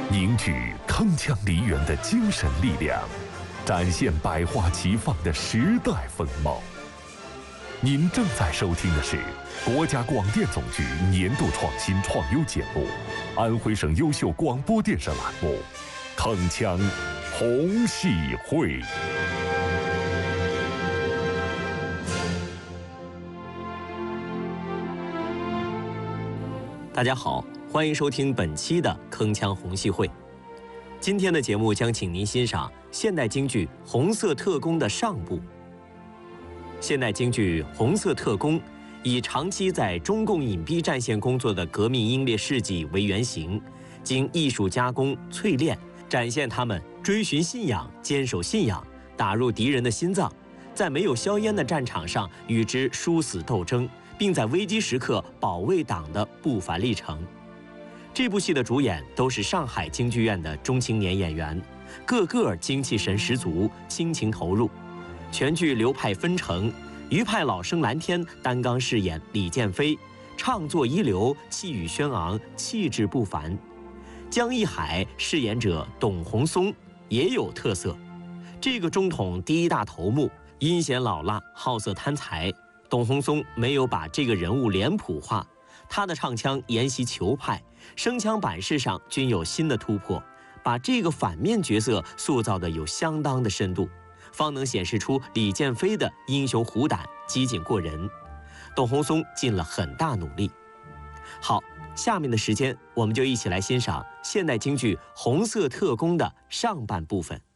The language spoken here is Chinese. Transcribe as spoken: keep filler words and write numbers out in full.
凝聚铿锵梨园的精神力量，展现百花齐放的时代风貌。您正在收听的是国家广电总局年度创新创优节目《安徽省优秀广播电视栏目》铿锵红喜会。 大家好，欢迎收听本期的铿锵红戏会。今天的节目将请您欣赏现代京剧《红色特工》的上部。现代京剧《红色特工》以长期在中共隐蔽战线工作的革命英烈事迹为原型，经艺术加工淬炼，展现他们追寻信仰、坚守信仰、打入敌人的心脏，在没有硝烟的战场上与之殊死斗争，并在危机时刻保卫党的不凡历程。这部戏的主演都是上海京剧院的中青年演员，个个精气神十足，倾情投入。全剧流派纷呈，余派老生蓝天担纲饰演李建飞，唱作一流，气宇轩昂，气质不凡。江一海饰演者董宏松也有特色，这个中统第一大头目，阴险老辣，好色贪财。董宏松没有把这个人物脸谱化，他的唱腔沿袭球派，声腔板式上均有新的突破，把这个反面角色塑造的有相当的深度，方能显示出李建飞的英雄虎胆、机警过人。董宏松尽了很大努力。好，下面的时间我们就一起来欣赏现代京剧《红色特工》的上半部分。